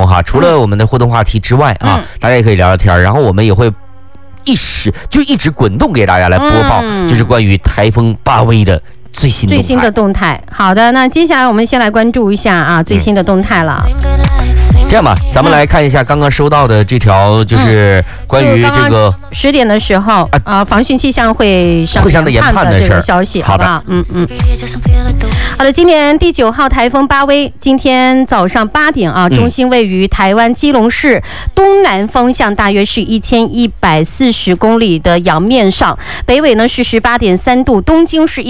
哈，除了我们的互动话题之外啊，大家也可以聊聊天，然后我们也会一直滚动给大家来播报，就是关于台风巴威的最新的动态。 好的，那接下来我们先来关注一下啊最新的动态了。 这样吧，咱们来看一下刚刚收到的这条，就是关于这个 10点的时候防汛气象会上的研判的这个消息，好不好？好的，今年第9号台风巴威，今天早上8点啊，中心位于台湾基隆市东南方向，大约是1140公里的洋面上，北纬呢是18.3度，东经是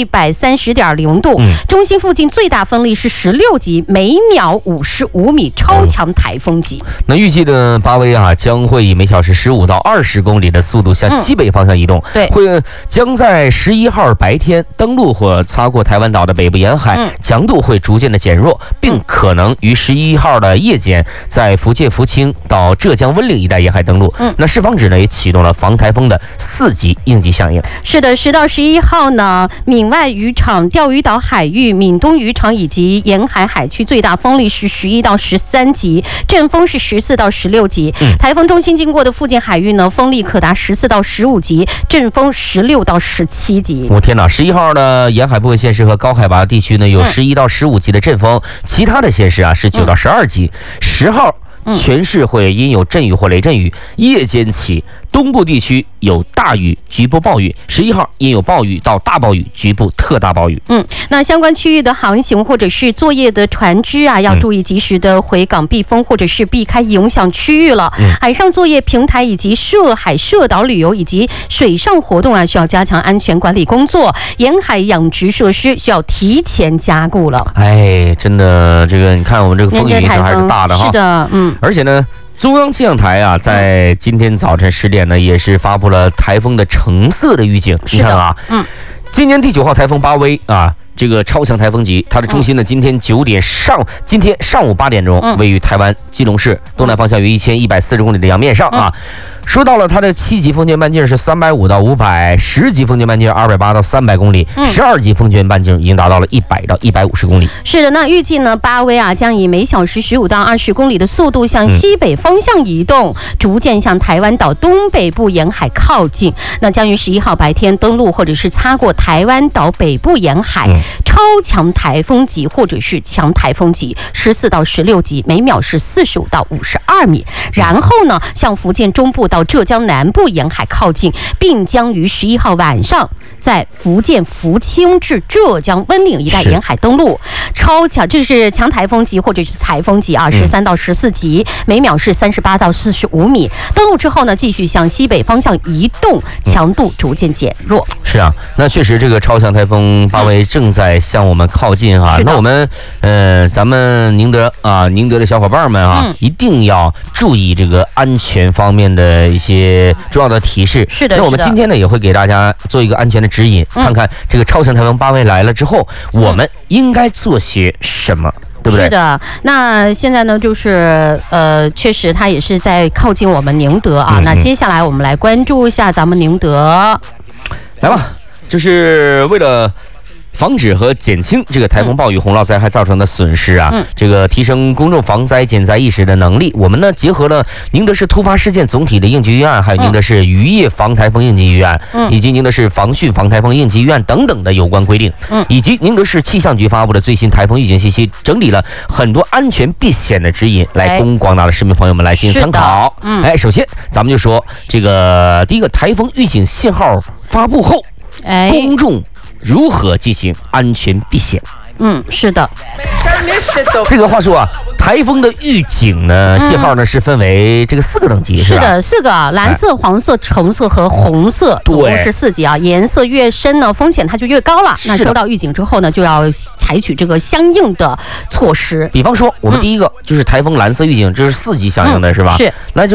130.0度，中心附近最大风力是16级，每秒55米，超强台风级。 那预计的巴威啊，将会以每小时15到20公里的速度向西北方向移动，将在11号白天登陆或擦过台湾岛的北部沿海，强度会逐渐的减弱，并可能于11号的夜间在福建福清到浙江温岭一带沿海登陆。那市防指呢也启动了防台风的4级应急响应。 是的，10到11号呢，闽外渔场、钓鱼岛海域、闽东渔场以及沿海海区最大风力是11到13级，阵风是14到16级。台风中心经过的附近海域呢，风力可达14到15级，阵风16到17级。 我天哪！11号的沿海部分县市和高海拔地区呢有11到15级的阵风，其他的县市啊是9到12级。10号全市会因有阵雨或雷阵雨，夜间起东部地区有大雨，局部暴雨。11号因有暴雨到大暴雨，局部特大暴雨。 那相关区域的航行或者是作业的船只啊，要注意及时的回港避风，或者是避开影响区域了。海上作业平台以及涉海涉岛旅游以及水上活动啊，需要加强安全管理工作。沿海养殖设施需要提前加固了。 哎，真的，这个你看我们这个风雨影响还是大的哈。 是的， 而且呢，中央气象台啊，在今天早晨10点呢，也是发布了台风的橙色的预警。你看啊，今年第9号台风巴威啊，这个超强台风级，它的中心呢，今天上午8点钟，位于台湾基隆市东南方向约1140公里的洋面上啊。说到了它的7级风圈半径是350到500，10级风圈半径280到300公里，12级风圈半径已经达到了100到150公里。 是的，那预计呢，巴威啊将以每小时15到20公里的速度向西北方向移动，逐渐向台湾岛东北部沿海靠近。那将于11号白天登陆或者是擦过台湾岛北部沿海，超强台风级或者是强台风级，14到16级，每秒是45到52米。然后呢，向福建中部到浙江南部沿海靠近，并将于11号晚上在福建福清至浙江温岭一带沿海登陆。超强，这是强台风级或者是台风级啊，13到14级，每秒是38到45米。登陆之后呢，继续向西北方向移动，强度逐渐减弱。 是啊，那确实这个超强台风巴威正在向我们靠近啊。那我们咱们宁德的小伙伴们啊，一定要注意这个安全方面的一些重要的提示。 是的， 那我们今天呢也会给大家做一个安全的指引，看看这个超强台风巴威来了之后，我们应该做些什么。对不对？ 是的，那现在呢，就是确实它也是在靠近我们宁德啊。那接下来我们来关注一下咱们宁德， 来吧，就是为了防止和减轻这个台风暴雨洪涝灾害造成的损失啊，这个提升公众防灾减灾意识的能力，我们呢结合了宁德市突发事件总体的应急预案，还有宁德市渔业防台风应急预案，以及宁德市防汛防台风应急预案等等的有关规定，以及宁德市气象局发布的最新台风预警信息，整理了很多安全避险的指引，来供广大的市民朋友们来进行参考。首先咱们就说这个第一个，台风预警信号发布后，公众如何进行安全避险？ 是的。 这个话说啊，台风的预警呢，信号呢是分为这个4个等级， 是的，4个，蓝色、黄色、橙色和红色，总共是4级啊。颜色越深呢，风险它就越高了。那收到预警之后呢，就要采取这个相应的措施。 比方说，我们第一个就是台风蓝色预警，这是4级响应的，是吧？ 是， 那就